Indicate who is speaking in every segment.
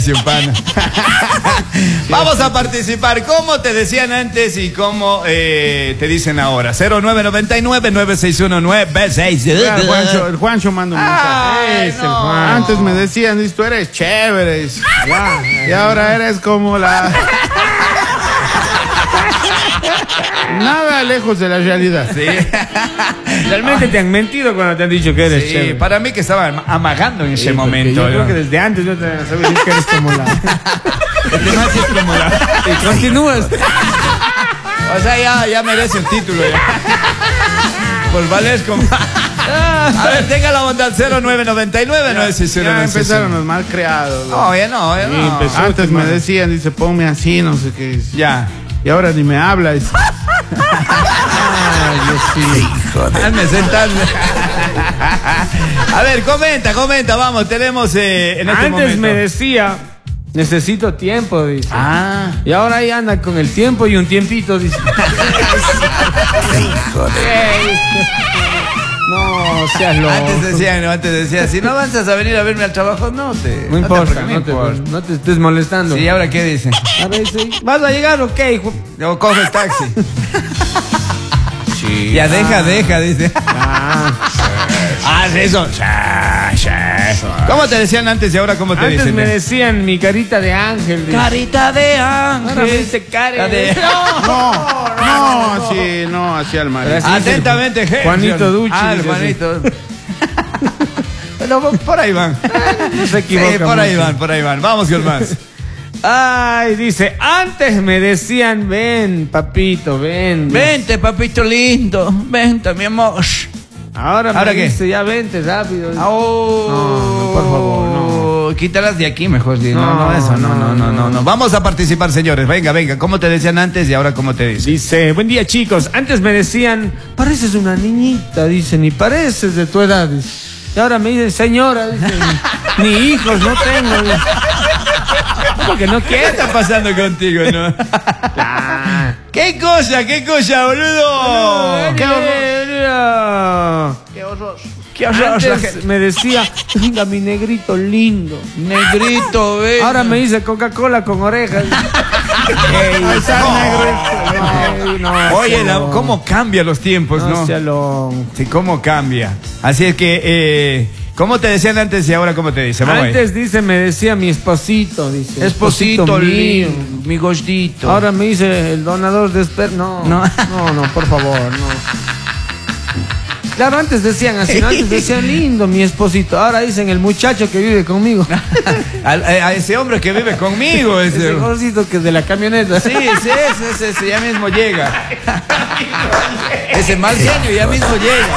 Speaker 1: Pana. Vamos a participar. ¿Cómo te decían antes y cómo te dicen ahora? 0999-961-966.
Speaker 2: El Juancho manda un mensaje.
Speaker 1: No.
Speaker 2: Antes me decían, dices, tú eres chévere. Y ahora eres como la... Nada lejos de la realidad.
Speaker 1: Sí.
Speaker 3: Realmente te han mentido cuando te han dicho que eres chévere.
Speaker 1: Para mí que estaba amagando en ese momento.
Speaker 3: Yo creo que desde antes yo te sabía decir que eres como la...
Speaker 1: Este más es como la...
Speaker 3: Y continúas.
Speaker 1: O sea, ya merece un título. Ya. Pues vale, es como... A ver, tenga la bondad. 0999-961-966.
Speaker 2: Ya empezaron los mal creados.
Speaker 1: No, ya no.
Speaker 2: Antes me decían, dice, ponme así, no sé qué.
Speaker 1: Ya.
Speaker 2: Y ahora ni me hablas.
Speaker 3: Ay, Dios sí.
Speaker 1: Hazme sentarme. A ver, comenta, vamos, tenemos en este
Speaker 3: Antes
Speaker 1: momento.
Speaker 3: me decía, necesito tiempo, dice.
Speaker 1: Ah.
Speaker 3: Y ahora ahí anda con el tiempo y un tiempito, dice. No, seas loco.
Speaker 1: Antes decían, si no avanzas a venir a verme al trabajo,
Speaker 3: No importa, no te estés molestando.
Speaker 1: Sí, ¿ahora qué dicen?
Speaker 3: A ver, sí. ¿Vas a llegar o qué, hijo?
Speaker 1: Yo cojo el taxi.
Speaker 2: Sí.
Speaker 1: Ya deja, dice. Eso. ¿Cómo te decían antes y ahora cómo te
Speaker 3: Antes
Speaker 1: dicen?
Speaker 3: me decían mi carita de ángel. Dice.
Speaker 1: Carita de ángel.
Speaker 3: Ahora me dice cara de...
Speaker 2: No, así al mar.
Speaker 3: Pero así
Speaker 1: Atentamente,
Speaker 3: dice,
Speaker 1: Gerson.
Speaker 3: Juanito Ducci.
Speaker 1: El
Speaker 3: dice
Speaker 1: Juanito. Pero por ahí van.
Speaker 3: No se equivoca.
Speaker 1: Sí, por ahí van. Vamos con más.
Speaker 3: Ay, dice, antes me decían, ven, papito, ven.
Speaker 1: Vente, papito lindo. Vente, mi amor.
Speaker 3: Ahora me
Speaker 1: qué?
Speaker 3: dice, ya vente rápido.
Speaker 1: No,
Speaker 3: por favor, no.
Speaker 1: Quítalas de aquí mejor. No. Vamos a participar, señores. Venga. ¿Cómo te decían antes y ahora cómo te dicen?
Speaker 3: Dice, buen día, chicos. Antes me decían, pareces una niñita, dicen, y pareces de tu edad. Dice. Y ahora me dicen, señora, dicen, ni hijos no tengo. Dice. Porque no
Speaker 1: ¿Qué
Speaker 3: quiero.
Speaker 1: está pasando contigo, no? ¿Qué cosa, boludo?
Speaker 3: ¿Qué Antes me decía, venga mi negrito lindo.
Speaker 1: Negrito, ven.
Speaker 3: Ahora me dice Coca-Cola con orejas.
Speaker 1: Oye, cómo cambian los tiempos, ¿no? Sí, cómo cambia. Así es que, ¿cómo te decían antes y ahora cómo te dicen?
Speaker 3: Antes dice, me decía mi esposito, dice.
Speaker 1: Esposito
Speaker 3: mío.
Speaker 1: mi gostito.
Speaker 3: Ahora me dice el donador de esperma. No, por favor, no. Claro, antes decían así, ¿no? Antes decían lindo mi esposito. Ahora dicen el muchacho que vive conmigo.
Speaker 1: A ese hombre que vive conmigo.
Speaker 3: Ese esposito que es de la camioneta.
Speaker 1: Sí, ese ya mismo llega. Ese mal genio ya mismo llega.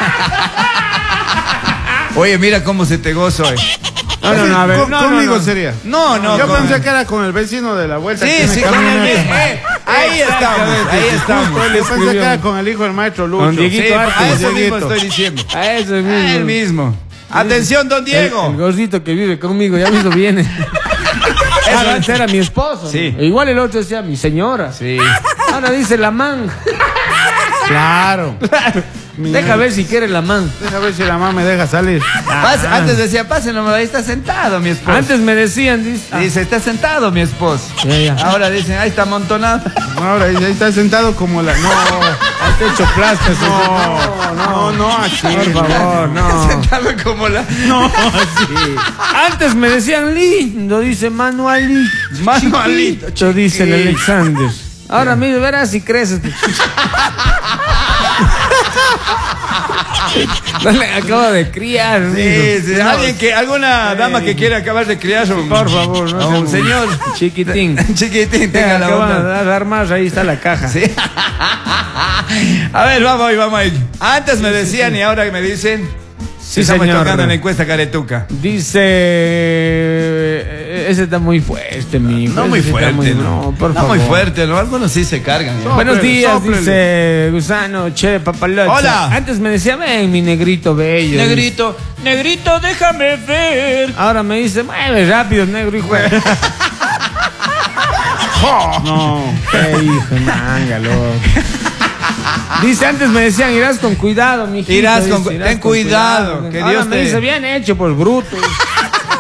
Speaker 1: Oye, mira cómo se te goza hoy.
Speaker 3: No, a ver.
Speaker 2: Conmigo sería.
Speaker 1: No.
Speaker 2: Yo pensé que era con el vecino de la vuelta.
Speaker 1: Sí, con el mismo. Ahí estamos.
Speaker 2: Yo pensé que era con el hijo del maestro Lucho.
Speaker 3: Con Dieguito
Speaker 1: Sí,
Speaker 3: Artes.
Speaker 1: a eso mismo estoy diciendo.
Speaker 3: A eso mismo.
Speaker 1: El mismo. Atención, don Diego.
Speaker 3: El gordito que vive conmigo, ya mismo viene. Antes era mi esposo.
Speaker 1: Sí.
Speaker 3: ¿No? Igual el otro decía mi señora.
Speaker 1: Sí.
Speaker 3: Ahora dice la man.
Speaker 2: Claro.
Speaker 3: Deja ver si quiere la man.
Speaker 2: Deja ver si la mamá me deja salir.
Speaker 1: Antes decía, pásenlo, ahí está sentado mi esposo.
Speaker 3: Antes me decían, dice.
Speaker 1: Dice, está sentado mi esposo.
Speaker 3: Ya.
Speaker 1: Ahora dicen, ahí está amontonado.
Speaker 2: Ahora ahí está sentado como la... No, has hecho plastas. No, así.
Speaker 3: Por favor, no.
Speaker 1: Sentado como la...
Speaker 2: No, así.
Speaker 3: Antes me decían lindo, dice Manualito.
Speaker 1: Manualito,
Speaker 3: Chiquito, dice el Alexander. Ahora mira, verás si creces. No le acabo de criar.
Speaker 1: Sí. Alguna dama que quiera acabar de criar
Speaker 3: Por favor, no.
Speaker 1: un señor
Speaker 3: Chiquitín.
Speaker 1: chiquitín, tenga la
Speaker 3: Acaba
Speaker 1: onda.
Speaker 3: de dar más, ahí está la caja.
Speaker 1: Sí. A ver, vamos ahí. Antes me decían y ahora me dicen.
Speaker 3: Sí,
Speaker 1: estamos
Speaker 3: señor.
Speaker 1: tocando en la encuesta Caretuca.
Speaker 3: Dice, ese está muy fuerte, mi hijo.
Speaker 1: No muy fuerte,
Speaker 3: no, por
Speaker 1: no
Speaker 3: favor.
Speaker 1: muy fuerte, ¿no? Algunos sí se cargan. ¿eh?
Speaker 3: Buenos días,
Speaker 2: Sóplele.
Speaker 3: dice Gusano, che, papalocha.
Speaker 1: Hola.
Speaker 3: Antes me decía, ven, mi negrito bello.
Speaker 1: Negrito, déjame ver.
Speaker 3: Ahora me dice, mueve rápido, negro, hijo. No, qué hijo, manga, loco. Dice, antes me decían, irás con cuidado, mijito.
Speaker 1: Ten cuidado, que
Speaker 3: Ahora
Speaker 1: Dios
Speaker 3: me
Speaker 1: te...
Speaker 3: dice, bien hecho, pues bruto.